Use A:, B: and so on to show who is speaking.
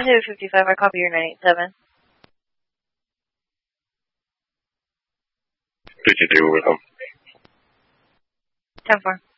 A: Rendezvous 55, I copy your 987.
B: 52 with them.
A: 10-4.